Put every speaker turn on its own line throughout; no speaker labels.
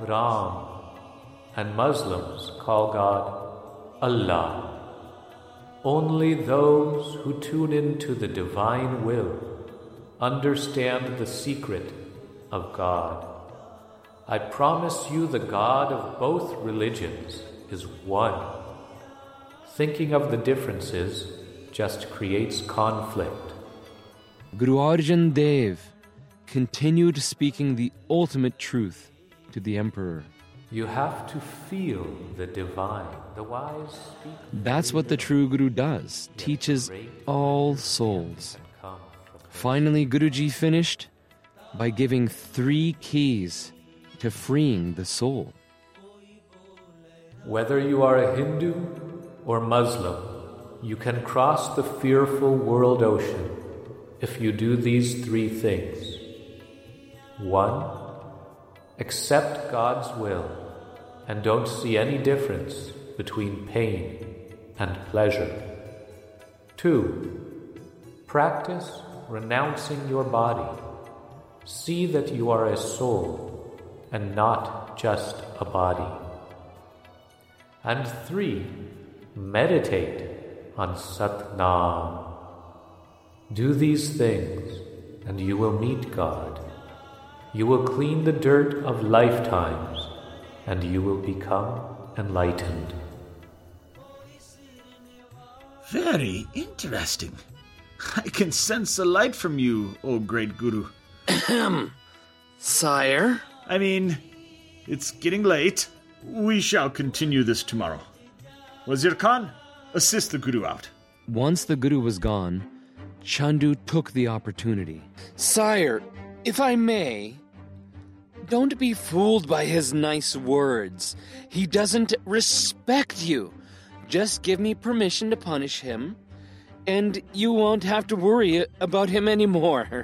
Ram, and Muslims call God Allah. Only those who tune into the divine will understand the secret of God. I promise you the God of both religions is one. Thinking of the differences just creates conflict.
Guru Arjan Dev continued speaking the ultimate truth to the emperor.
You have to feel the divine. The wise speak.
That's what the true Guru does, teaches all souls. Finally, Guruji finished by giving 3 keys to freeing the soul.
Whether you are a Hindu or Muslim, you can cross the fearful world ocean if you do these 3 things. 1. Accept God's will and don't see any difference between pain and pleasure. 2. Practice renouncing your body. See that you are a soul and not just a body. And 3. Meditate on Sat Nam. Do these things and you will meet God. You will clean the dirt of lifetimes and you will become enlightened.
Very interesting. I can sense a light from you, O great Guru.
Sire?
I mean, it's getting late. We shall continue this tomorrow. Wazir Khan, assist the Guru out.
Once the Guru was gone, Chandu took the opportunity. Sire, if I may, don't be fooled by his nice words. He doesn't respect you. Just give me permission to punish him, and you won't have to worry about him anymore.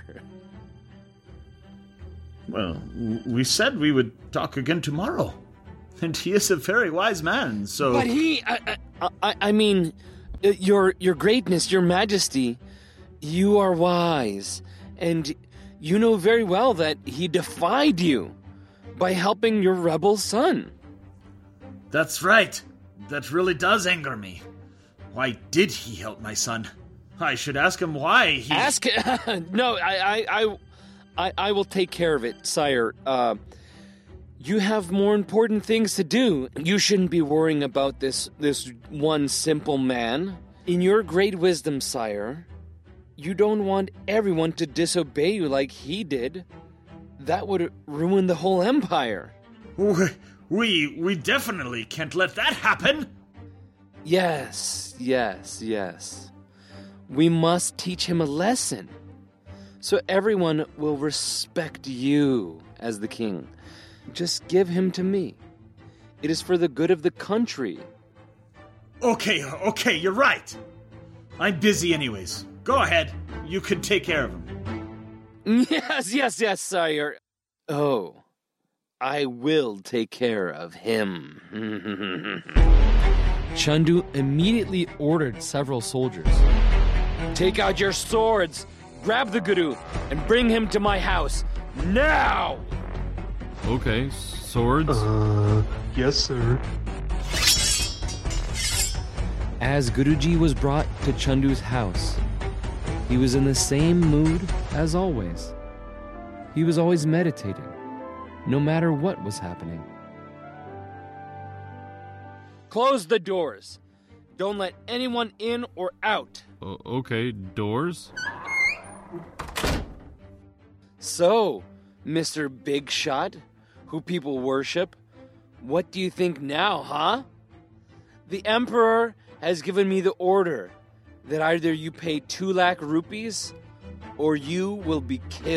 Well, we said we would talk again tomorrow. And he is a very wise man, so...
But I mean, your greatness, your majesty, you are wise, and you know very well that he defied you by helping your rebel son.
That's right. That really does anger me. Why did he help my son? I should ask him why he...
Ask him? No, I will take care of it, sire. You have more important things to do. You shouldn't be worrying about this one simple man. In your great wisdom, sire, you don't want everyone to disobey you like he did. That would ruin the whole empire.
We definitely can't let that happen.
Yes. We must teach him a lesson, so everyone will respect you as the king. Just give him to me. It is for the good of the country.
Okay, you're right. I'm busy anyways. Go ahead. You can take care of him.
Yes, sire. Oh, I will take care of him. Chandu immediately ordered several soldiers. Take out your swords, grab the Guru, and bring him to my house, now!
Okay, swords?
Yes, sir.
As Guruji was brought to Chandu's house, he was in the same mood as always. He was always meditating, no matter what was happening. Close the doors. Don't let anyone in or out.
Okay, doors?
So, Mr. Big Shot, who people worship, what do you think now, huh? The Emperor has given me the order that either you pay 2 lakh rupees or you will be killed.